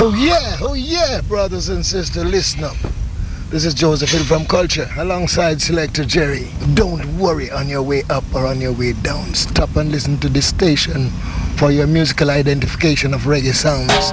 Oh yeah, brothers and sisters, listen up. This is Joseph Hill from Culture, alongside Selector Jerry. Don't worry on your way up or on your way down. Stop and listen to this station for your musical identification of reggae sounds.